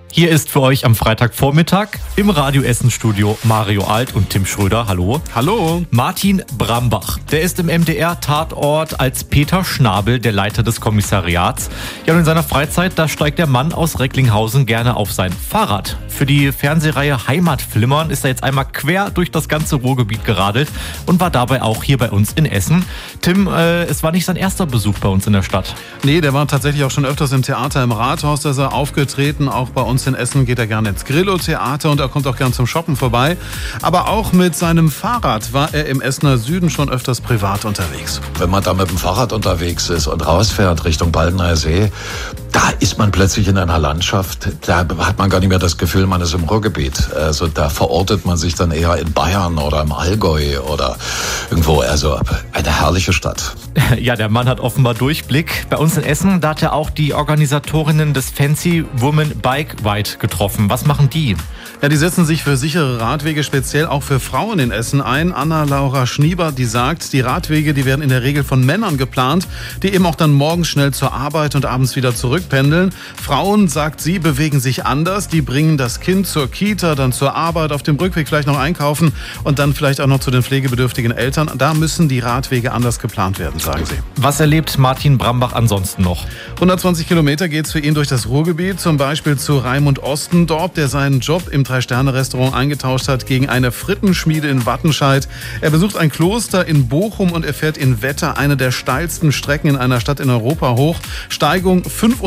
Hier ist für euch am Freitagvormittag im Radio Essen Studio Mario Alt und Tim Schröder. Hallo. Hallo. Martin Brambach, der ist im MDR-Tatort als Peter Schnabel, der Leiter des Kommissariats. Ja, und in seiner Freizeit, da steigt der Mann aus Recklinghausen gerne auf sein Fahrrad. Für die Fernsehreihe Heimatflimmern ist er jetzt einmal quer durch das ganze Ruhrgebiet geradelt und war dabei auch hier bei uns in Essen. Tim, es war nicht sein erster Besuch bei uns in der Stadt. Nee, der war tatsächlich auch schon öfters im Theater im Rathaus, da ist er aufgetreten. Auch bei uns in Essen geht er gerne ins Grillo-Theater und er kommt auch gern zum Shoppen vorbei. Aber auch mit seinem Fahrrad war er im Essener Süden schon öfters privat unterwegs. Wenn man da mit dem Fahrrad unterwegs ist und rausfährt Richtung Baldener See, da ist man plötzlich in einer Landschaft, da hat man gar nicht mehr das Gefühl, man ist im Ruhrgebiet. Also da verortet man sich dann eher in Bayern oder im Allgäu oder irgendwo. Also eine herrliche Stadt. Ja, der Mann hat offenbar Durchblick. Bei uns in Essen, da hat er auch die Organisatorinnen des Fancy Woman Bike Ride getroffen. Was machen die? Ja, die setzen sich für sichere Radwege speziell auch für Frauen in Essen ein. Anna-Laura Schnieber, die sagt, die Radwege, die werden in der Regel von Männern geplant, die eben auch dann morgens schnell zur Arbeit und abends wieder zurückpendeln. Frauen, sagt sie, bewegen sich anders. Die bringen das Kind zur Kita, dann zur Arbeit, auf dem Rückweg vielleicht noch einkaufen und dann vielleicht auch noch zu den pflegebedürftigen Eltern. Da müssen die Radwege anders geplant werden, sagen sie. Was erlebt Martin Brambach ansonsten noch? 120 Kilometer geht's für ihn durch das Ruhrgebiet, zum Beispiel zu Raimund Ostendorp, der seinen Job im 3-Sterne-Restaurant eingetauscht hat gegen eine Frittenschmiede in Wattenscheid. Er besucht ein Kloster in Bochum und er fährt in Wetter eine der steilsten Strecken in einer Stadt in Europa hoch. Steigung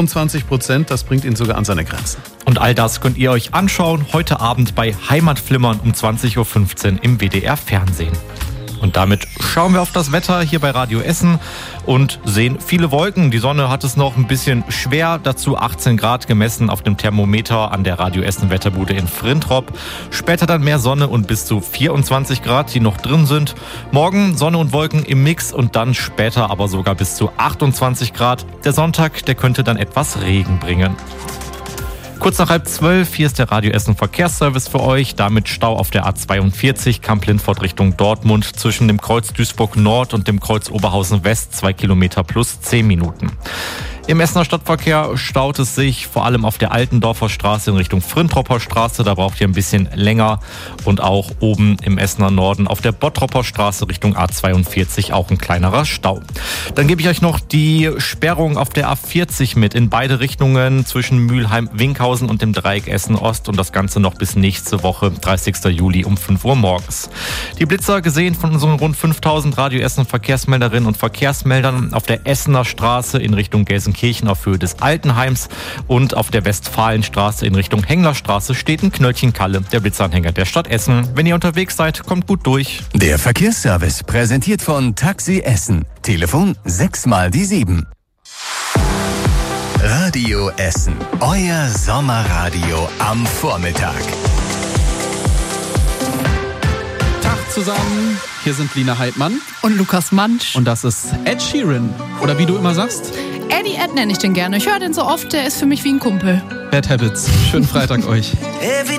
25%, das bringt ihn sogar an seine Grenzen. Und all das könnt ihr euch anschauen heute Abend bei Heimatflimmern um 20.15 Uhr im WDR Fernsehen. Und damit schauen wir auf das Wetter hier bei Radio Essen und sehen viele Wolken. Die Sonne hat es noch ein bisschen schwer, dazu 18 Grad gemessen auf dem Thermometer an der Radio Essen Wetterbude in Frintrop. Später dann mehr Sonne und bis zu 24 Grad, die noch drin sind. Morgen Sonne und Wolken im Mix und dann später aber sogar bis zu 28 Grad. Der Sonntag, der könnte dann etwas Regen bringen. Kurz nach 11:30, hier ist der Radio Essen Verkehrsservice für euch. Damit Stau auf der A42 Kamp-Lindfort Richtung Dortmund zwischen dem Kreuz Duisburg Nord und dem Kreuz Oberhausen West 2 Kilometer plus 10 Minuten. Im Essener Stadtverkehr staut es sich vor allem auf der Altendorfer Straße in Richtung Frintropper Straße. Da braucht ihr ein bisschen länger. Und auch oben im Essener Norden auf der Bottropper Straße Richtung A42 auch ein kleinerer Stau. Dann gebe ich euch noch die Sperrung auf der A40 mit in beide Richtungen zwischen Mülheim-Winkhausen und dem Dreieck Essen-Ost. Und das Ganze noch bis nächste Woche, 30. Juli um 5 Uhr morgens. Die Blitzer gesehen von unseren rund 5000 Radio Essen Verkehrsmelderinnen und Verkehrsmeldern auf der Essener Straße in Richtung Gelsenkirchen auf Höhe des Altenheims und auf der Westfalenstraße in Richtung Henglerstraße steht ein Knöllchen Kalle, der Blitzanhänger der Stadt Essen. Wenn ihr unterwegs seid, kommt gut durch. Der Verkehrsservice präsentiert von Taxi Essen. Telefon 6x7. Radio Essen. Euer Sommerradio am Vormittag. Tag zusammen. Hier sind Lina Heidmann und Lukas Mansch. Und das ist Ed Sheeran. Oder wie du immer sagst? Eddie Ed nenne ich den gerne. Ich höre den so oft, der ist für mich wie ein Kumpel. Bad Habits. Schönen Freitag euch.